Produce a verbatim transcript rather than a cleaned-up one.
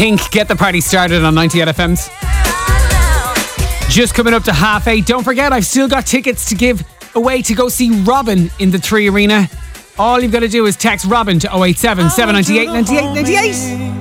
Pink, Get the Party Started on ninety-eight F M's. Just coming up to half eight. Don't forget, I've still got tickets to give away to go see Robin in the Three Arena. All you've got to do is text Robin to oh eight seven, seven nine eight, nine eight nine eight.